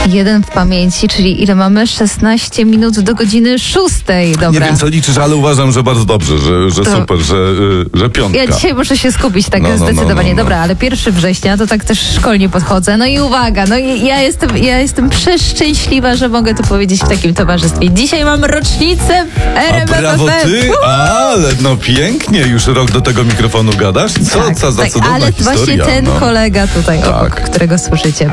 jeden w pamięci, czyli ile mamy? 16 minut do godziny 6. Dobra. Nie wiem, co liczysz, ale uważam, że bardzo dobrze, że super, że piątka. Ja dzisiaj muszę się skupić, tak No. zdecydowanie. Dobra, ale 1 września to tak też szkolnie podchodzę. No i uwaga, ja jestem przeszczęśliwa, że mogę to powiedzieć w takim towarzystwie. Dzisiaj mam rocznicę w RMF FM. Brawo ty, ale no pięknie, już rok do tego mikrofonu gadasz? Co za cudowna ale historia. właśnie ten kolega tutaj obok, którego słyszycie.